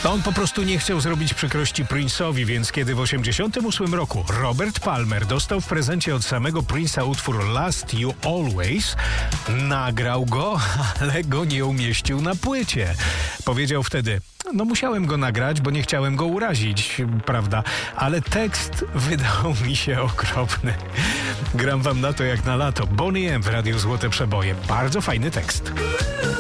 On po prostu nie chciał zrobić przykrości Prince'owi, więc kiedy w 1988 roku Robert Palmer dostał w prezencie od samego Prince'a utwór Last You Always, nagrał go, ale go nie umieścił na płycie. Powiedział wtedy: no musiałem go nagrać, bo nie chciałem go urazić, prawda? Ale tekst wydał mi się okropny. Gram wam na to jak na lato. Boney M w Radiu Złote Przeboje. Bardzo fajny tekst.